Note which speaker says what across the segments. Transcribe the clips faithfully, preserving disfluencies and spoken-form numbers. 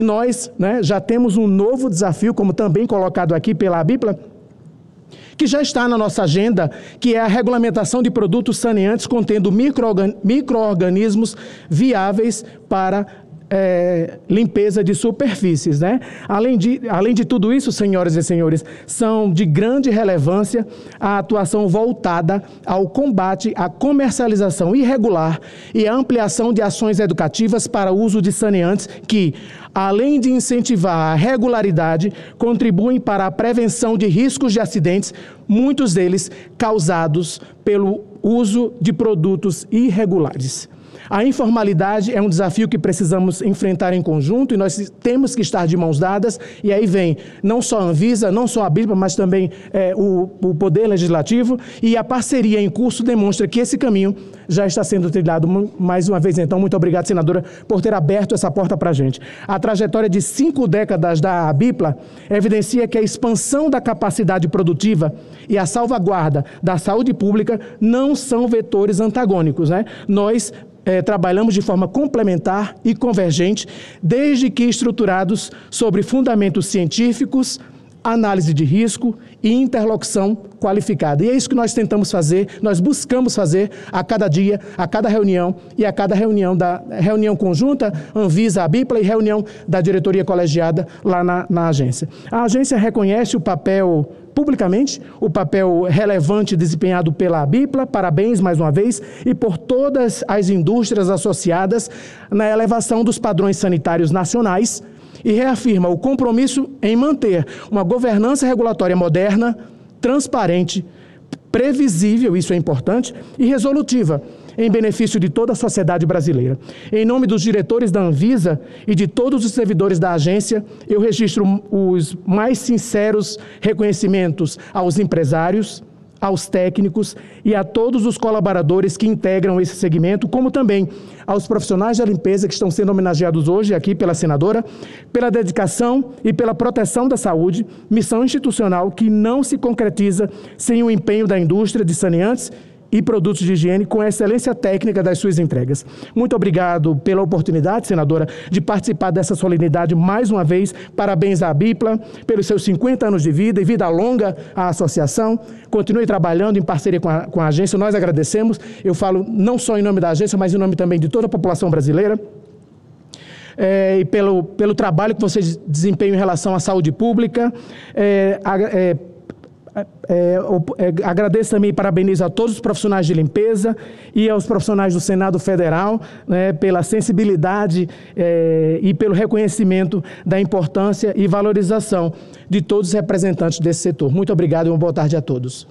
Speaker 1: Nós, né, já temos um novo desafio, como também colocado aqui pela ABIPLA, que já está na nossa agenda, que é a regulamentação de produtos saneantes contendo micro-organ- micro-organismos viáveis para é, limpeza de superfícies, né? Além de, além de tudo isso, senhoras e senhores, são de grande relevância a atuação voltada ao combate à comercialização irregular e a ampliação de ações educativas para o uso de saneantes que, além de incentivar a regularidade, contribuem para a prevenção de riscos de acidentes, muitos deles causados pelo uso de produtos irregulares. A informalidade é um desafio que precisamos enfrentar em conjunto e nós temos que estar de mãos dadas, e aí vem não só a Anvisa, não só a ABIPLA, mas também é, o, o Poder Legislativo, e a parceria em curso demonstra que esse caminho já está sendo trilhado. Mais uma vez, então, muito obrigado, senadora, por ter aberto essa porta para a gente. A trajetória de cinco décadas da ABIPLA evidencia que a expansão da capacidade produtiva e a salvaguarda da saúde pública não são vetores antagônicos, né? Nós É, trabalhamos de forma complementar e convergente, desde que estruturados sobre fundamentos científicos, análise de risco e interlocução qualificada. E é isso que nós tentamos fazer, nós buscamos fazer a cada dia, a cada reunião e a cada reunião da reunião conjunta Anvisa, ABIPLA e reunião da diretoria colegiada lá na, na agência. A agência reconhece o papel publicamente, o papel relevante desempenhado pela ABIPLA, parabéns mais uma vez, e por todas as indústrias associadas na elevação dos padrões sanitários nacionais, e reafirma o compromisso em manter uma governança regulatória moderna, transparente, previsível, isso é importante, e resolutiva, em benefício de toda a sociedade brasileira. Em nome dos diretores da Anvisa e de todos os servidores da agência, eu registro os mais sinceros reconhecimentos aos empresários, aos técnicos e a todos os colaboradores que integram esse segmento, como também aos profissionais da limpeza que estão sendo homenageados hoje aqui pela senadora, pela dedicação e pela proteção da saúde, missão institucional que não se concretiza sem o empenho da indústria de saneantes e produtos de higiene com a excelência técnica das suas entregas. Muito obrigado pela oportunidade, senadora, de participar dessa solenidade mais uma vez. Parabéns à ABIPLA pelos seus cinquenta anos de vida e vida longa à associação. Continue trabalhando em parceria com a, com a agência, nós agradecemos. Eu falo não só em nome da agência, mas em nome também de toda a população brasileira. É, e pelo, pelo trabalho que vocês desempenham em relação à saúde pública. É, é, É, é, agradeço também e parabenizo a todos os profissionais de limpeza e aos profissionais do Senado Federal, né, pela sensibilidade é, e pelo reconhecimento da importância e valorização de todos os representantes desse setor. Muito obrigado e uma boa tarde a todos.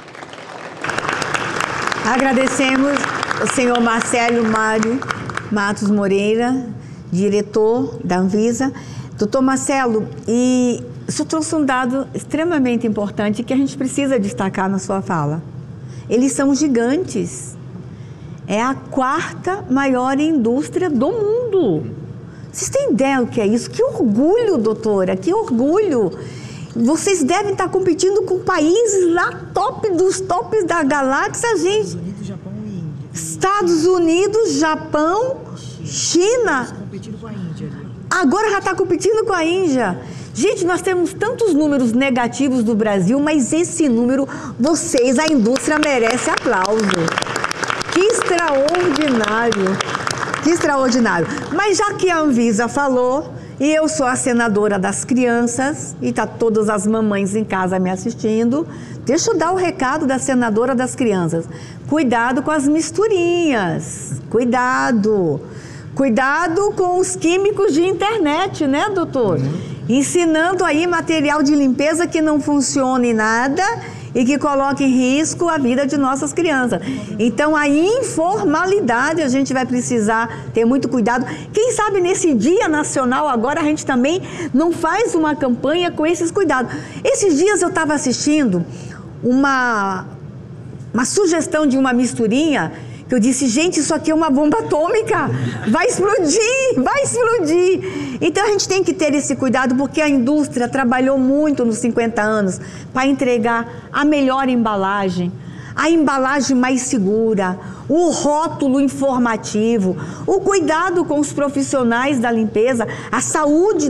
Speaker 2: Agradecemos o senhor Marcelo Mário Matos Moreira, diretor da Anvisa. Doutor Marcelo, e o senhor trouxe um dado extremamente importante que a gente precisa destacar na sua fala. Eles são gigantes. É a quarta maior indústria do mundo. Vocês têm ideia do que é isso? Que orgulho, doutora, que orgulho. Vocês devem estar competindo com países lá top dos tops da galáxia, gente.
Speaker 3: Estados Unidos, Japão e Índia.
Speaker 2: Estados Unidos, Japão, China.
Speaker 3: Competindo com a Índia.
Speaker 2: Agora já está competindo com a Índia. Gente, nós temos tantos números negativos do Brasil, mas esse número, vocês, a indústria, merece aplauso. Que extraordinário, que extraordinário. Mas já que a Anvisa falou, e eu sou a senadora das crianças, e tá todas as mamães em casa me assistindo, deixa eu dar o recado da senadora das crianças. Cuidado com as misturinhas, cuidado. Cuidado com os químicos de internet, né, doutor? Uhum. Ensinando aí material de limpeza que não funciona em nada e que coloca em risco a vida de nossas crianças. Então, a informalidade a gente vai precisar ter muito cuidado. Quem sabe nesse Dia Nacional agora a gente também não faz uma campanha com esses cuidados. Esses dias eu estava assistindo uma, uma sugestão de uma misturinha que eu disse, gente, isso aqui é uma bomba atômica, vai explodir, vai explodir. Então a gente tem que ter esse cuidado, porque a indústria trabalhou muito nos cinquenta anos para entregar a melhor embalagem, a embalagem mais segura, o rótulo informativo, o cuidado com os profissionais da limpeza, a saúde